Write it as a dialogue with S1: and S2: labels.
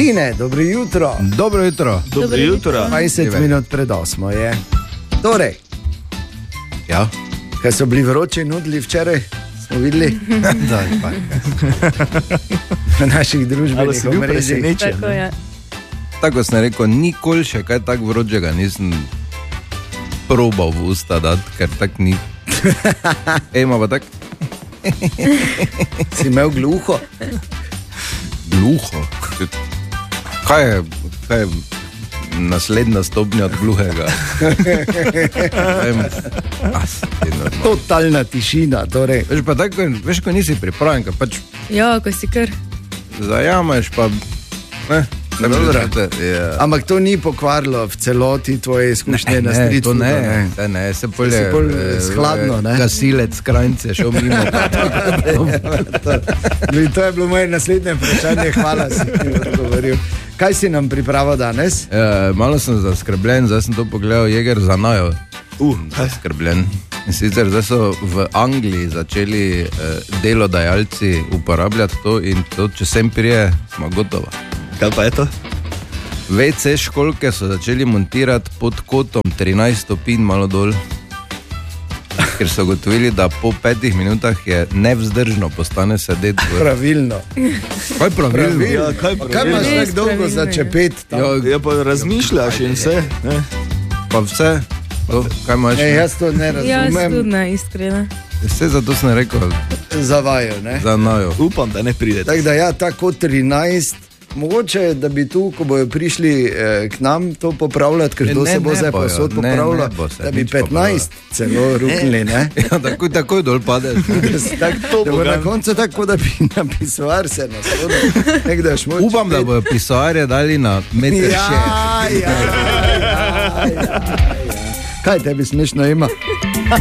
S1: Tine, dobro jutro.
S2: Dobro jutro.
S3: Dobro jutro.
S1: 20 minut pred 8 je. Torej,
S2: Ja.
S1: kaj so bili vroči nudli včeraj, smo videli
S2: Daj, pa.
S1: na naših družbenih
S3: bil
S1: omrežjih.
S3: presenečen?
S4: Tako je.
S2: Tako sem rekel, nikoli še kaj tak vročega nisem probal v usta dati, ker tak ni. Ejma pa tak
S1: Si imel gluho?
S2: gluho. Kaj je naslednja stopnja od gluhega?
S1: Totalna tišina, torej.
S2: Veš pa tako, veš, ko nisi pripravljen, ko pač
S4: Ja, ko si kar.
S2: zajameš, pa ne.
S1: Dobro.
S2: Ja.
S1: Ampak to ni pokvarilo v celoti tvoje izkušnje na street
S2: to
S1: foodu,
S2: ne, se
S1: Si
S2: polje
S1: pol skladno, ne?
S2: Gasilec krajnice šel mimo.
S1: To je bilo moje naslednje vprašanje, hvala si ti odgovoril. Kaj si nam pripravil danes?
S2: Malo sem zaskrbljen, zdaj sem to pogledal, Jeger za najo. Zaskrbljen. In sicer zdaj so v Angliji začeli delodajalci uporabljati to in to, če sem prije, smo gotova.
S3: Kaj pa je to?
S2: WC školke so začeli montirati pod kotom 13 stopinj malo dol, ker so gotovili, da po 5 minutah je nevzdržno postane sedeti.
S1: Pravilno.
S2: Kaj pravilno?
S3: Ja, kaj
S1: Kaj imaš
S4: Res
S1: tako dolgo
S4: pravilno
S1: za
S4: je.
S1: čepet?
S3: Ja, pa razmišljaš in vse. Ne?
S2: Pa vse? To, kaj imaš?
S1: Jaz to ne
S4: Jaz tudi
S1: razumem.
S4: ne, iskreno.
S2: Vse zato sem rekel,
S1: Zavajo, ne?
S2: za najo.
S3: Upam, da ne pride.
S1: Tako da ja, tako 13. Mogoče, da bi tu, ko bojo prišli k nam to popravljati, ker to se bo zdaj
S2: bojo,
S1: posod
S2: ne
S1: popravljalo,
S2: bo se
S1: da bi
S2: nič
S1: 15 celo ruknili, ne?
S2: Ja, takoj dol padeš.
S1: Da bo na koncu tako, da bi napisovar se na sodu.
S2: Upam, da bojo pisoarje dali na meter še.
S1: Ja. Kaj tebi smešno ima?